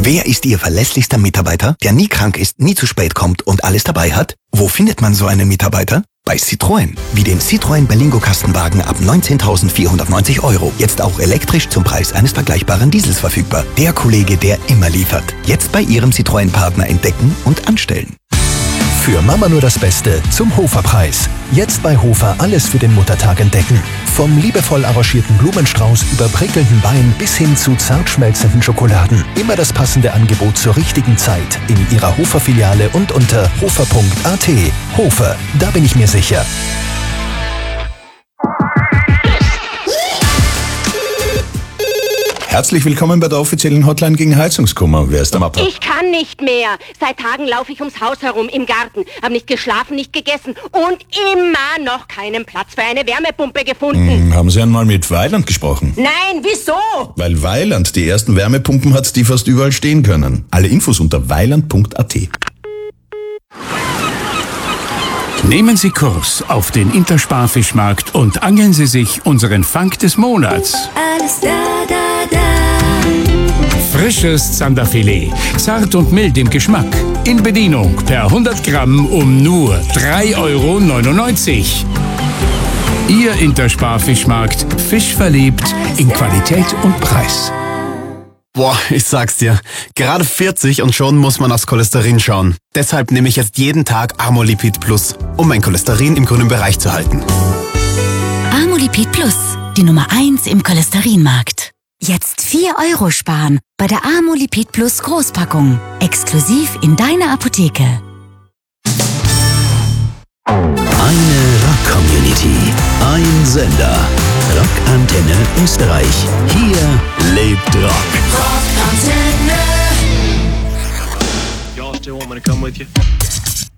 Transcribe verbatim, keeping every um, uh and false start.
Wer ist Ihr verlässlichster Mitarbeiter, der nie krank ist, nie zu spät kommt und alles dabei hat? Wo findet man so einen Mitarbeiter? Bei Citroën. Wie den Citroën Berlingo Kastenwagen ab neunzehntausendvierhundertneunzig Euro. Jetzt auch elektrisch zum Preis eines vergleichbaren Diesels verfügbar. Der Kollege, der immer liefert. Jetzt bei Ihrem Citroën-Partner entdecken und anstellen. Für Mama nur das Beste zum Hofer-Preis. Jetzt bei Hofer alles für den Muttertag entdecken. Vom liebevoll arrangierten Blumenstrauß über prickelnden Wein bis hin zu zart schmelzenden Schokoladen. Immer das passende Angebot zur richtigen Zeit in Ihrer Hofer-Filiale und unter hofer punkt a t. Hofer, da bin ich mir sicher. Herzlich willkommen bei der offiziellen Hotline gegen Heizungskummer. Wer ist am Apparat? Ich kann nicht mehr. Seit Tagen laufe ich ums Haus herum, im Garten. Hab nicht geschlafen, nicht gegessen und immer noch keinen Platz für eine Wärmepumpe gefunden. Hm, haben Sie einmal mit Weiland gesprochen? Nein, wieso? Weil Weiland die ersten Wärmepumpen hat, die fast überall stehen können. Alle Infos unter weiland punkt a t. Nehmen Sie Kurs auf den Intersparfischmarkt und angeln Sie sich unseren Fang des Monats. Alles da, da, da. Frisches Zanderfilet, zart und mild im Geschmack. In Bedienung per hundert Gramm um nur drei Euro neunundneunzig. Ihr Intersparfischmarkt, Fisch verliebt in Qualität und Preis. Boah, ich sag's dir, gerade vierzig und schon muss man aufs Cholesterin schauen. Deshalb nehme ich jetzt jeden Tag Amolipid Plus, um mein Cholesterin im grünen Bereich zu halten. Amolipid Plus, die Nummer eins im Cholesterinmarkt. Jetzt vier Euro sparen bei der Amolipid Plus Großpackung. Exklusiv in deiner Apotheke. Eine Rock-Community, ein Sender. Rockantenne Österreich. Hier lebt Rock. Rockantenne. Y'all still want me to come with you?